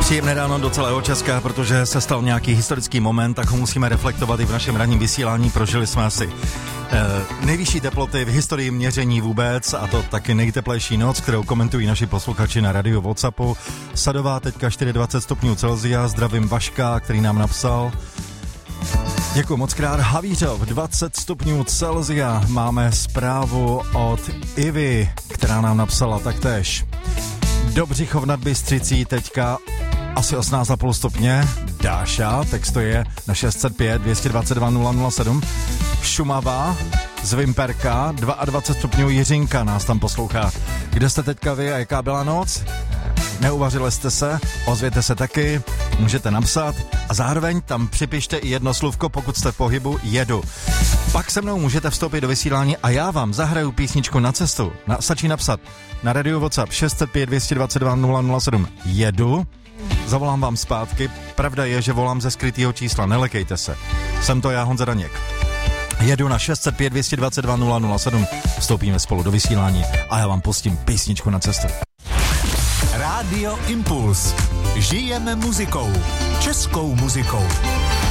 Příjemné ráno do celého Česka, protože se stal nějaký historický moment, tak ho musíme reflektovat i v našem ranním vysílání. Prožili jsme asi nejvyšší teploty v historii měření vůbec, a to taky nejteplejší noc, kterou komentují naši posluchači na radio WhatsAppu. Sadová teďka 24 stupňů Celsia, zdravím Vaška, který nám napsal. Děkuji moc krát. Havířov 20 stupňů Celsia. Máme zprávu od Ivy, která nám napsala taktéž. Dobřichov nad Bystřicí teďka asi 18,5 stupně. Dáša, text to je na 605 222 007. Šumava z Vimperka 22 stupňů. Jiřinka nás tam poslouchá. Kde jste teďka vy a jaká byla noc? Neuvařili jste se? Ozvěte se taky, můžete napsat a zároveň tam připište i jedno slůvko, pokud jste v pohybu, jedu. Pak se mnou můžete vstoupit do vysílání a já vám zahraju písničku na cestu. Stačí napsat na radio WhatsApp 605 222 007 jedu. Zavolám vám zpátky. Pravda je, že volám ze skrytého čísla, nelekejte se. Jsem to já, Honza Daněk. Jedu na 605 222 007. Vstoupíme spolu do vysílání a já vám pustím písničku na cestu. Rádio Impuls. Žijeme muzikou. Českou muzikou.